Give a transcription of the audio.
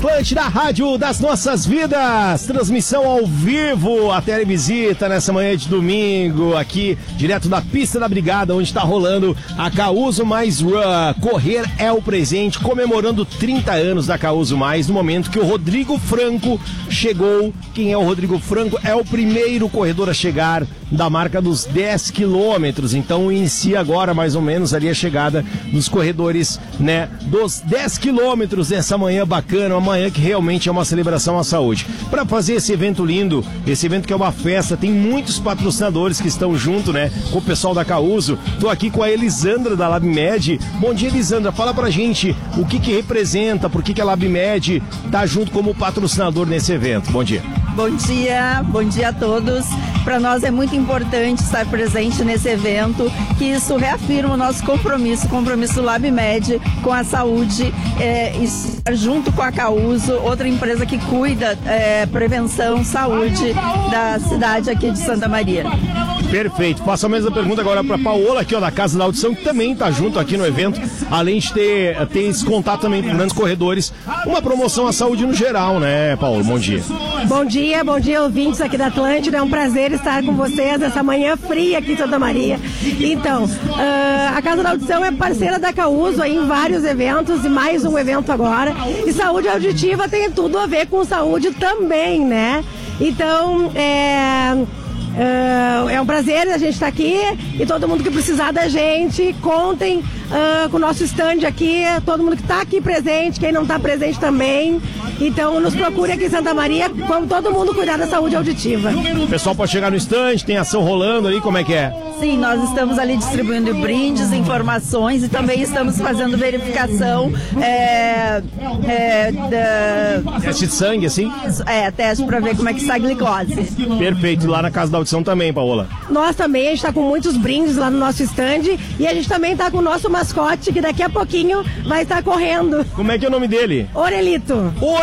Da Rádio das Nossas Vidas, transmissão ao vivo, a televisita nessa manhã de domingo, aqui direto da pista da Brigada, onde está rolando a Causo Mais Run. Correr é o presente, comemorando 30 anos da Causo Mais, no momento que o Rodrigo Franco chegou. Quem é o Rodrigo Franco? É o primeiro corredor a chegar da marca dos 10 quilômetros, então inicia agora mais ou menos ali a chegada dos corredores, né, dos 10 quilômetros nessa manhã bacana, uma manhã que realmente é uma celebração à saúde. Para fazer esse evento lindo, esse evento que é uma festa, tem muitos patrocinadores que estão junto, né, com o pessoal da Causo. Tô aqui com a Elisandra da LabMed. Bom dia, Elisandra, fala pra gente o que representa, por que a LabMed tá junto como patrocinador nesse evento. Bom dia. Bom dia a todos. Para nós é muito importante estar presente nesse evento, que isso reafirma o nosso compromisso do LabMed com a saúde, estar junto com a Causo, outra empresa que cuida prevenção, saúde da cidade aqui de Santa Maria. Perfeito. Faço a mesma pergunta agora para Paola, aqui ó, da Casa da Audição, que também está junto aqui no evento, além de ter esse contato também com grandes corredores, uma promoção à saúde no geral, né, Paola? Bom dia. Bom dia, ouvintes aqui da Atlântida. É um prazer estar com vocês nessa manhã fria aqui em Santa Maria. Então, a Casa da Audição é parceira da Causo aí em vários eventos e mais um evento agora. E saúde auditiva tem tudo a ver com saúde também, né? Então, é um prazer a gente estar aqui e todo mundo que precisar da gente, contem com o nosso stand aqui, todo mundo que está aqui presente, quem não está presente também. Então nos procure aqui em Santa Maria, vamos todo mundo cuidar da saúde auditiva. O pessoal pode chegar no stand, tem ação rolando aí, como é que é? Sim, nós estamos ali distribuindo brindes, informações e também estamos fazendo verificação teste de sangue, assim? Teste para ver como é que está a glicose. Perfeito, lá na Casa da Audição também, Paola. Nós também, a gente está com muitos brindes lá no nosso stand e a gente também está com o nosso mascote, que daqui a pouquinho vai estar correndo. Como é que é o nome dele? Orelito.